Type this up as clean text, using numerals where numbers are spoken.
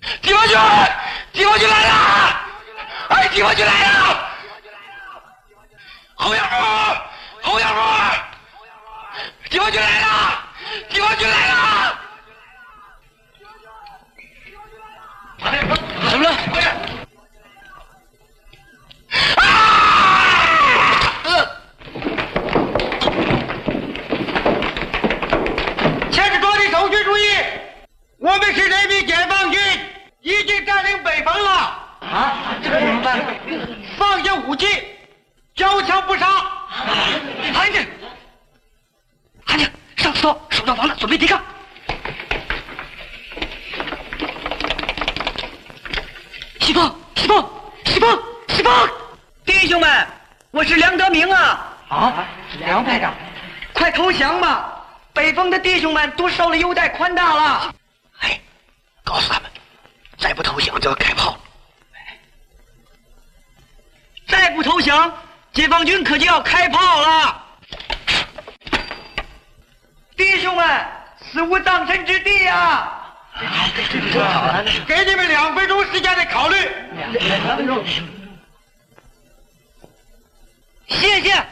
解放军，解放军来了！哎，解放军来了！侯耀武，侯耀武，解放军来了！解放军来了！怎么了？快点！ 前是抓的守军注意，我们是人民解放军，已经占领北方了。啊，这怎么办？放下武器，交枪不杀。 安静，安静，上石头，守上房子，准备抵抗。西风，西风，西风，西风！ 弟兄们，我是梁德明啊！ 啊，梁排长， 快投降吧！北方的弟兄们都受了优待宽大了。 哎，告诉他们，再不投降就要开炮了。 再不投降，解放军可就要开炮了。弟兄们，死无葬身之地啊！给你们2分钟时间来考虑。 谢谢。